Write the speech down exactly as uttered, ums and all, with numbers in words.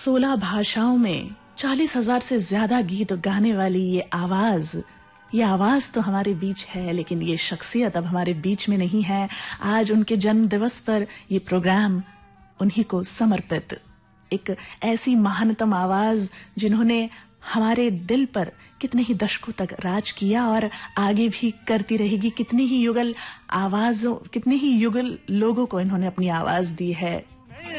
सोलह भाषाओं में चालीस हजार से ज्यादा गीत गाने वाली ये आवाज ये आवाज तो हमारे बीच है, लेकिन ये शख्सियत अब हमारे बीच में नहीं है। आज उनके जन्म दिवस पर ये प्रोग्राम उन्हीं को समर्पित। एक ऐसी महानतम आवाज जिन्होंने हमारे दिल पर कितने ही दशकों तक राज किया और आगे भी करती रहेगी। कितनी ही युगल आवाजों कितने ही युगल लोगों को इन्होंने अपनी आवाज दी है।